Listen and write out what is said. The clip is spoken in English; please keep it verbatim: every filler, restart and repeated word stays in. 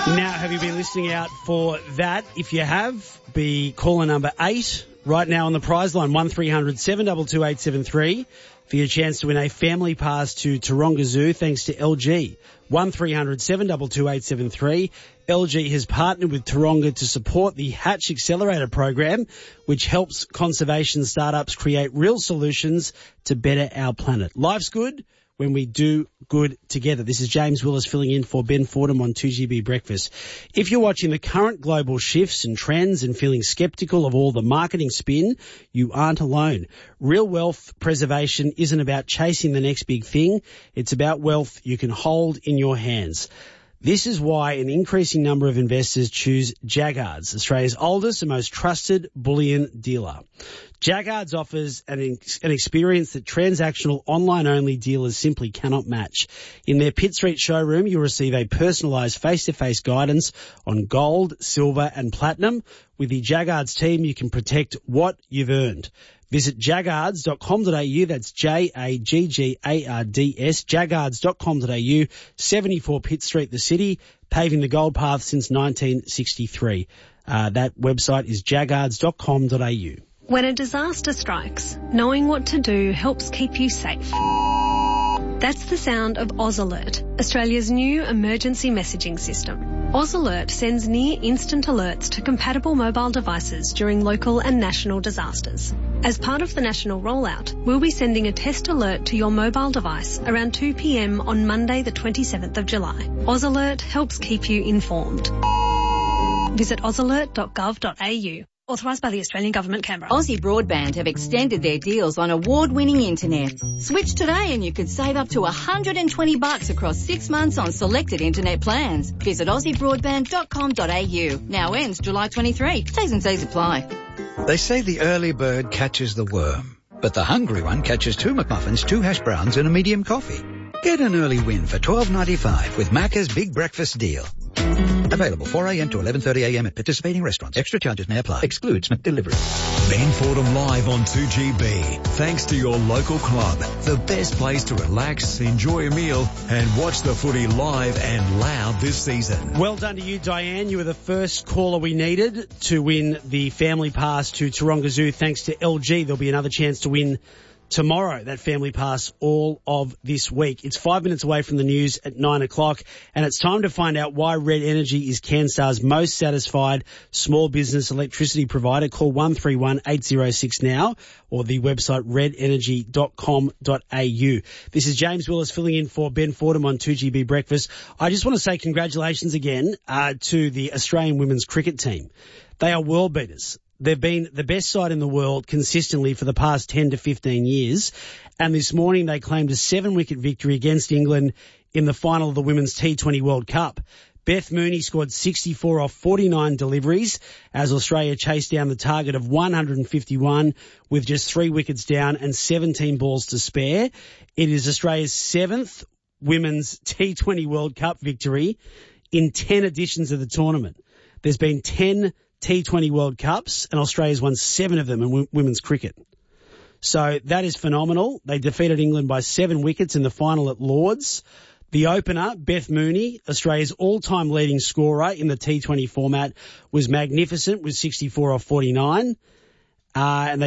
Now, have you been listening out for that? If you have, be caller number eight right now on the prize line, one three hundred seven two two eight seven three, for your chance to win a family pass to Taronga Zoo thanks to L G. one three hundred seven two two eight seven three. L G has partnered with Taronga to support the Hatch Accelerator program, which helps conservation startups create real solutions to better our planet. Life's good when we do good together. This is James Willis filling in for Ben Fordham on two G B Breakfast. If you're watching the current global shifts and trends and feeling sceptical of all the marketing spin, you aren't alone. Real wealth preservation isn't about chasing the next big thing. It's about wealth you can hold in your hands. This is why an increasing number of investors choose Jaggards, Australia's oldest and most trusted bullion dealer. Jaggards offers an, ex- an experience that transactional online-only dealers simply cannot match. In their Pitt Street showroom, you'll receive a personalised face-to-face guidance on gold, silver and platinum. With the Jaggards team, you can protect what you've earned. Visit jaggards dot com dot a u, that's J A G G A R D S, jaggards dot com dot a u, seventy-four Pitt Street, the city, paving the gold path since nineteen sixty-three. Uh, that website is jaggards dot com dot a u. When a disaster strikes, knowing what to do helps keep you safe. That's the sound of Oz Alert, Australia's new emergency messaging system. Oz Alert sends near-instant alerts to compatible mobile devices during local and national disasters. As part of the national rollout, we'll be sending a test alert to your mobile device around two p.m. on Monday the twenty-seventh of July. Oz Alert helps keep you informed. Visit oz alert dot gov dot a u. Authorised by the Australian Government, Canberra. Aussie Broadband have extended their deals on award-winning internet. Switch today and you could save up to one hundred twenty bucks across six months on selected internet plans. Visit aussie broadband dot com dot a u. Now ends July twenty-third. T's and C's apply. They say the early bird catches the worm, but the hungry one catches two McMuffins, two hash browns and a medium coffee. Get an early win for twelve ninety-five with Macca's Big Breakfast Deal. Available four a.m. to eleven thirty a.m. at participating restaurants. Extra charges may apply. Excludes McDelivery. Ben Fordham live on two G B. Thanks to your local club. The best place to relax, enjoy a meal and watch the footy live and loud this season. Well done to you, Diane. You were the first caller we needed to win the family pass to Taronga Zoo thanks to L G. There'll be another chance to win tomorrow, that family pass all of this week. It's five minutes away from the news at nine o'clock, and it's time to find out why Red Energy is Canstar's most satisfied small business electricity provider. Call one three one eight zero six now or the website red energy dot com dot a u. This is James Willis filling in for Ben Fordham on two G B Breakfast. I just want to say congratulations again uh, to the Australian women's cricket team. They are world beaters. They've been the best side in the world consistently for the past ten to fifteen years. And this morning they claimed a seven-wicket victory against England in the final of the Women's T twenty World Cup. Beth Mooney scored sixty-four off forty-nine deliveries as Australia chased down the target of one hundred fifty-one with just three wickets down and seventeen balls to spare. It is Australia's seventh Women's T twenty World Cup victory in ten editions of the tournament. There's been ten T twenty World Cups, and Australia's won seven of them in w- women's cricket. So that is phenomenal. They defeated England by seven wickets in the final at Lord's. The opener, Beth Mooney, Australia's all-time leading scorer in the T twenty format, was magnificent with sixty-four off forty-nine. Uh, and they